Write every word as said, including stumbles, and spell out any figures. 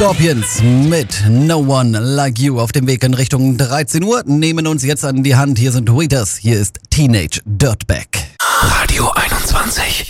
Scorpions mit No One Like You auf dem Weg in Richtung dreizehn Uhr. Nehmen uns jetzt an die Hand. Hier sind Waiters. Hier ist Teenage Dirtbag. Radio einundzwanzig.